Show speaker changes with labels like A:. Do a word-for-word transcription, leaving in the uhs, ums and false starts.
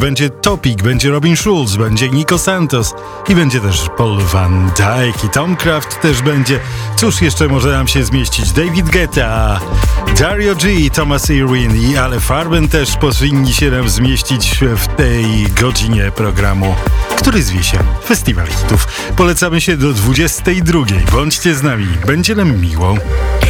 A: Będzie Topic, będzie Robin Schulz, będzie Nico Santos i będzie też Paul Van Dyk i Tom Kraft też będzie. Cóż jeszcze może nam się zmieścić? David Guetta, Dario G, Thomas Irwin i Ale Farben też powinni się nam zmieścić w tej godzinie programu, który zwie się Festiwal Hitów. Polecamy się do dwudziestej drugiej. Bądźcie z nami, będzie nam miło.